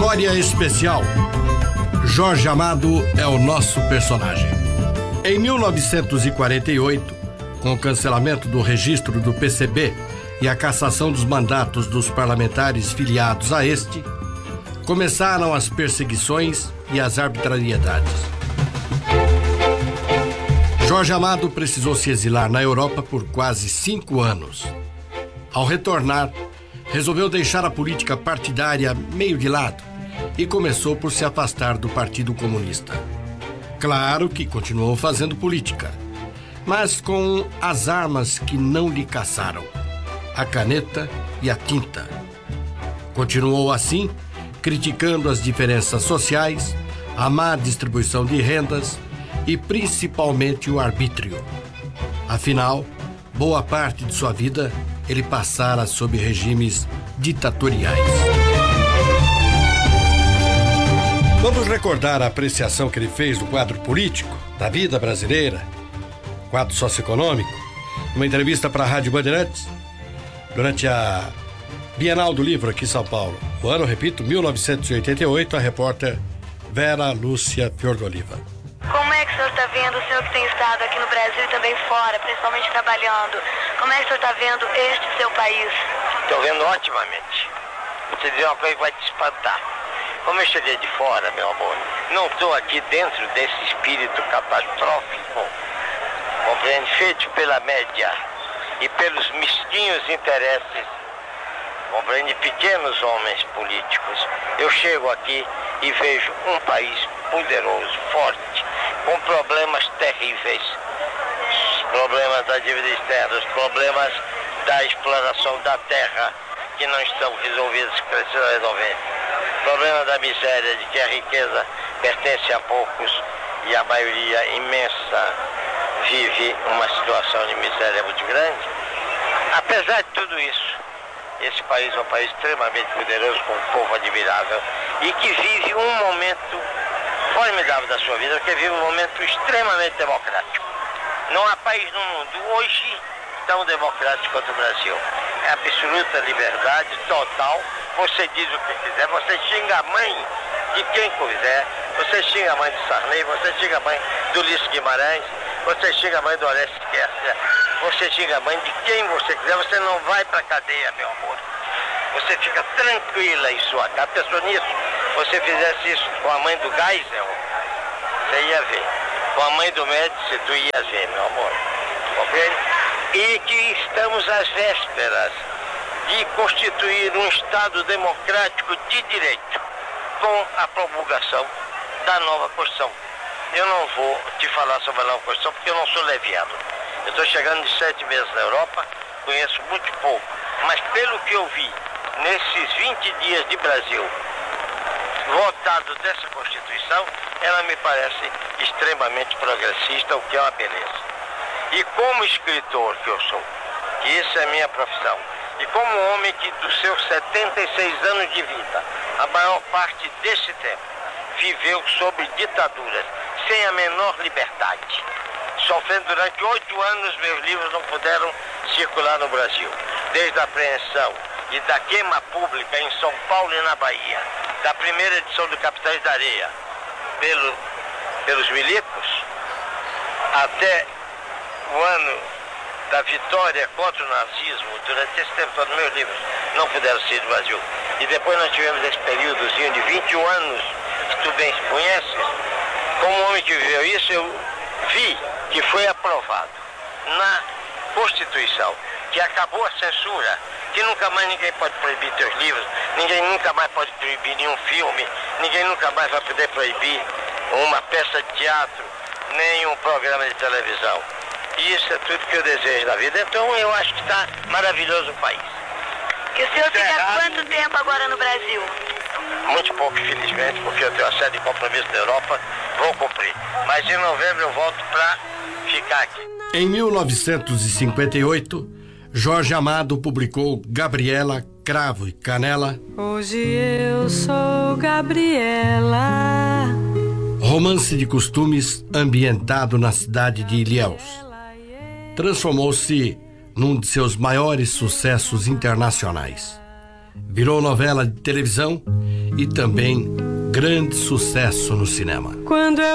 Memória especial. Jorge Amado é o nosso personagem. Em 1948, com o cancelamento do registro do PCB e a cassação dos mandatos dos parlamentares filiados a este, começaram as perseguições e as arbitrariedades. Jorge Amado precisou se exilar na Europa por quase 5 anos. Ao retornar, resolveu deixar a política partidária meio de lado e começou por se afastar do Partido Comunista. Claro que continuou fazendo política, mas com as armas que não lhe caçaram: a caneta e a tinta. Continuou assim, criticando as diferenças sociais, a má distribuição de rendas e principalmente o arbítrio. Afinal, boa parte de sua vida ele passara sob regimes ditatoriais. Vamos recordar a apreciação que ele fez do quadro político da vida brasileira, quadro socioeconômico, numa entrevista para a Rádio Bandeirantes, durante a Bienal do Livro aqui em São Paulo. O ano, repito, 1988, a repórter Vera Lúcia Fiordoliva. Como é que o senhor está vendo, o senhor que tem estado aqui no Brasil e também fora, principalmente trabalhando, como é que o senhor está vendo este seu país? Estou vendo otimamente. Vou te dizer uma coisa que vai te espantar. Como eu cheguei de fora, meu amor, não estou aqui dentro desse espírito catastrófico, compreende, feito pela média e pelos mesquinhos interesses, compreende, pequenos homens políticos. Eu chego aqui e vejo um país poderoso, forte, com problemas terríveis, os problemas da dívida externa, os problemas da exploração da terra que não estão resolvidos, que precisam resolver, o problema da miséria, de que a riqueza pertence a poucos e a maioria imensa vive uma situação de miséria muito grande. Apesar de tudo isso, esse país é um país extremamente poderoso, com um povo admirável e que vive um momento formidável da sua vida, porque vive um momento extremamente democrático. Não há país no mundo hoje tão democrático quanto o Brasil. É absoluta liberdade total. Você diz o que quiser, você xinga a mãe de quem quiser, você xinga a mãe de Sarney, você xinga a mãe do Ulisses Guimarães, você xinga a mãe do Orestes Quercia, você xinga a mãe de quem você quiser, você não vai para a cadeia, meu amor. Você fica tranquila em sua casa. Pensou nisso? Você fizesse isso com a mãe do Geisel, você ia ver. Com a mãe do Médici, tu ia ver, meu amor. Compreende? E que estamos às vésperas de constituir um Estado democrático de direito, com a promulgação da nova Constituição. Eu não vou te falar sobre a nova Constituição porque eu não sou leviano. Eu estou chegando de 7 meses na Europa, conheço muito pouco, mas pelo que eu vi nesses 20 dias de Brasil, votado dessa Constituição, ela me parece extremamente progressista, o que é uma beleza. E como escritor que eu sou, que isso é minha profissão, e como homem que dos seus 76 anos de vida, a maior parte desse tempo, viveu sob ditaduras, sem a menor liberdade, sofrendo durante 8 anos, meus livros não puderam circular no Brasil, desde a apreensão e da queima pública em São Paulo e na Bahia, da primeira edição do Capitães da Areia pelos milicos, até o ano da vitória contra o nazismo. Durante esse tempo todo, meus livros não puderam sair do Brasil. E depois nós tivemos esse períodozinho de 21 anos, que tu bem conheces. Como homem que viveu isso, eu vi que foi aprovado na Constituição, que acabou a censura, que nunca mais ninguém pode proibir teus livros, ninguém nunca mais pode proibir nenhum filme, ninguém nunca mais vai poder proibir uma peça de teatro, nem um programa de televisão. E isso é tudo que eu desejo na vida. Então eu acho que está maravilhoso o país. E o senhor fica há quanto tempo agora no Brasil? Muito pouco, infelizmente, porque eu tenho uma série de compromissos na Europa, vou cumprir. Mas em novembro eu volto para ficar aqui. Em 1958, Jorge Amado publicou Gabriela, Cravo e Canela. Hoje eu sou Gabriela. Romance de costumes ambientado na cidade de Ilhéus. Transformou-se num de seus maiores sucessos internacionais. Virou novela de televisão e também grande sucesso no cinema. Quando